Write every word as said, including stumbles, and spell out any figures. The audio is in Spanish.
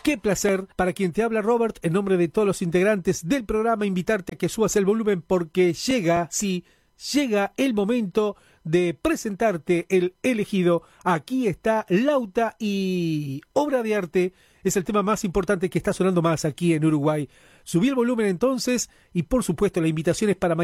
Qué placer, para quien te habla Robert, en nombre de todos los integrantes del programa, invitarte a que subas el volumen porque llega, sí, llega el momento de presentarte el elegido. Aquí está Lauta y Obra de Arte. Es el tema más importante que está sonando más aquí en Uruguay. Subí el volumen entonces y por supuesto la invitación es para